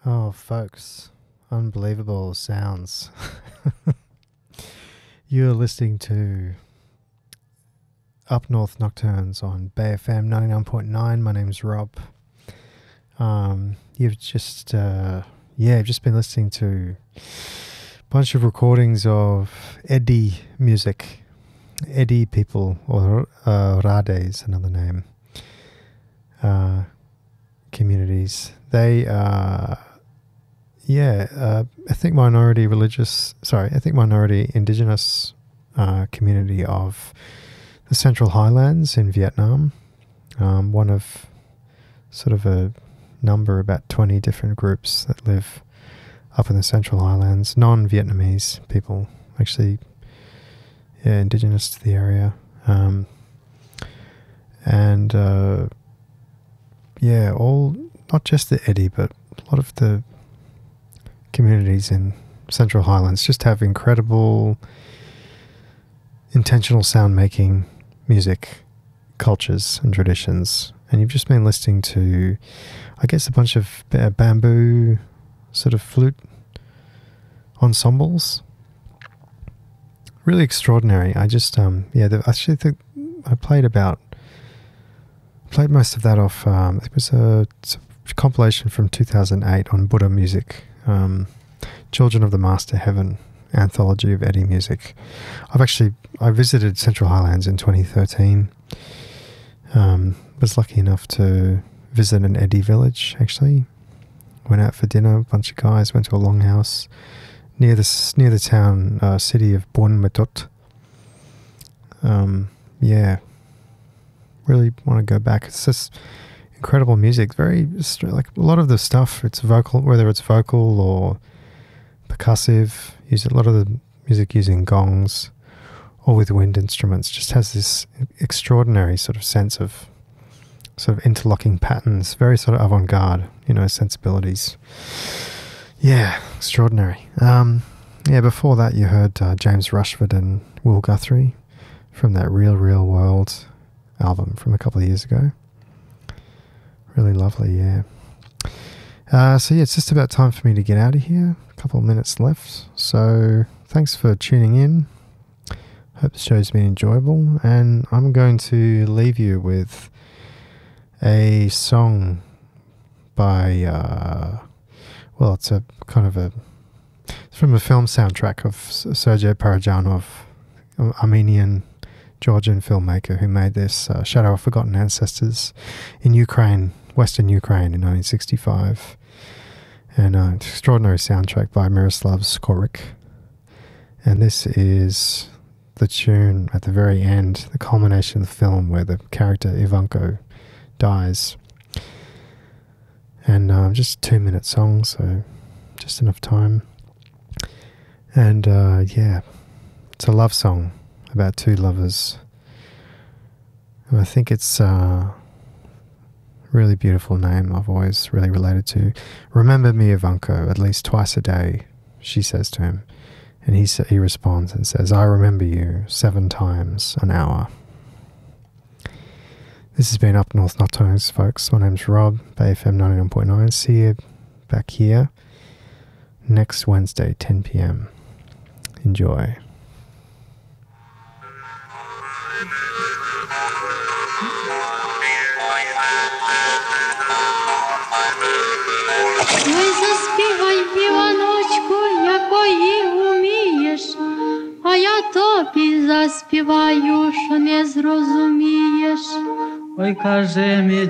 Oh, folks, unbelievable sounds. You're listening to Up North Nocturnes on Bay FM 99.9. My name's Rob. You've just been listening to a bunch of recordings of Eddie music. Eddie people, or Rade is another name. Communities. They ethnic minority indigenous community of the Central Highlands in Vietnam. One of sort of a number, about 20 different groups that live up in the Central Highlands, non-Vietnamese people, actually, indigenous to the area. All, not just the Eddie, but a lot of the communities in Central Highlands just have incredible intentional sound making music cultures and traditions. And you've just been listening to, I guess, a bunch of bamboo sort of flute ensembles. Really extraordinary. I just actually think I played most of that off. It was a compilation from 2008 on Buddha Music, Children of the Master Heaven, anthology of Eddie music. I visited Central Highlands in 2013. Was lucky enough to visit an Eddie village, actually. Went out for dinner, a bunch of guys, went to a longhouse near the town, city of Buon Matot. Really want to go back. It's just incredible music. Very, like, a lot of the stuff, it's vocal, whether it's vocal or percussive. Use a lot of the music using gongs or with wind instruments. Just has this extraordinary sort of sense of sort of interlocking patterns. Very sort of avant-garde, sensibilities. Yeah, extraordinary. Before that you heard James Rushford and Will Guthrie from that Real World album from a couple of years ago. Really lovely, yeah. It's just about time for me to get out of here. A couple of minutes left. So thanks for tuning in. Hope the show's been enjoyable. And I'm going to leave you with a song by, it's from a film soundtrack of Sergei Parajanov, Armenian Georgian filmmaker who made this Shadow of Forgotten Ancestors in Ukraine, Western Ukraine in 1965. And an extraordinary soundtrack by Miroslav Skorik. And this is the tune at the very end, the culmination of the film where the character Ivanko dies. And just a 2-minute song, so just enough time. And it's a love song about two lovers. And I think it's a really beautiful name I've always really related to. Remember me, Ivanko, at least twice a day, she says to him. And he responds and says, I remember you 7 times an hour. This has been Up North Nocturnes, folks. My name's Rob, Bay FM 99.9. See you back here next Wednesday, 10 p.m. Enjoy. Ой, заспівай, піваночку, якої умієш, а я тобі заспіваю, що не зрозумієш. Ой, каже мені